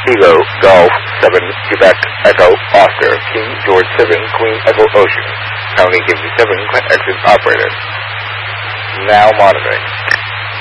Kilo Golf 7 Quebec Echo Oscar King George 7 Queen Echo Ocean. County gives you 7 exit operator. Now monitoring.